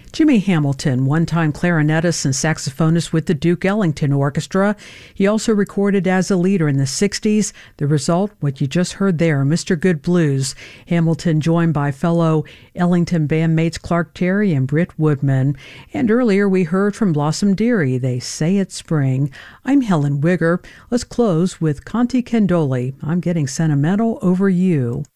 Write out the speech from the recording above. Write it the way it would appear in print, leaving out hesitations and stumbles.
Jimmy Hamilton, one-time clarinetist and saxophonist with the Duke Ellington Orchestra. He also recorded as a leader in the 60s. The result, what you just heard there, Mr. Good Blues. Hamilton joined by fellow Ellington bandmates Clark Terry and Britt Woodman. And earlier we heard from Blossom Dearie, They Say It's Spring. I'm Helen Wigger. Let's close with Conti Candoli, I'm Getting Sentimental Over You.